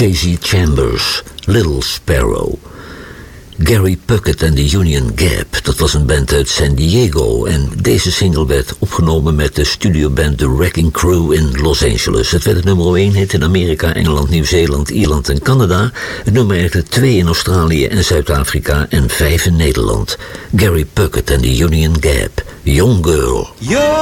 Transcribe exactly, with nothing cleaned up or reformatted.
Casey Chambers, Little Sparrow. Gary Puckett en de Union Gap, dat was een band uit San Diego en deze single werd opgenomen met de studioband The Wrecking Crew in Los Angeles. Het werd het nummer één hit in Amerika, Engeland, Nieuw-Zeeland, Ierland en Canada. Het nummer eigenlijk twee in Australië en Zuid-Afrika en vijf in Nederland. Gary Puckett en de Union Gap, Young Girl. Yo!